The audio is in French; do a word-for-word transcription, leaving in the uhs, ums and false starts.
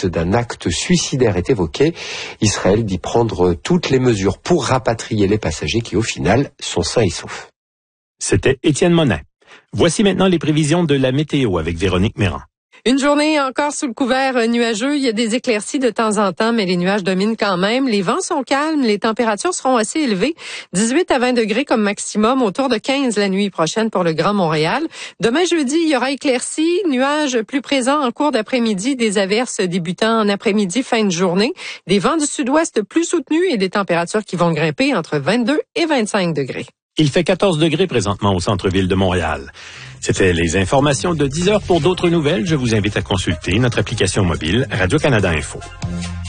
piste d'un acte suicidaire est évoquée. Israël dit prendre toutes les mesures pour rapatrier les passagers qui, au final, sont sains et saufs. C'était Étienne Monin. Voici maintenant les prévisions de la météo avec Véronique Méran. Une journée encore sous le couvert nuageux. Il y a des éclaircies de temps en temps, mais les nuages dominent quand même. Les vents sont calmes, les températures seront assez élevées. dix-huit à vingt degrés comme maximum, autour de quinze la nuit prochaine pour le Grand Montréal. Demain jeudi, il y aura éclaircies, nuages plus présents en cours d'après-midi, des averses débutant en après-midi, fin de journée. Des vents du sud-ouest plus soutenus et des températures qui vont grimper entre vingt-deux et vingt-cinq degrés. Il fait quatorze degrés présentement au centre-ville de Montréal. C'était les informations de dix heures. Pour d'autres nouvelles, je vous invite à consulter notre application mobile Radio-Canada Info.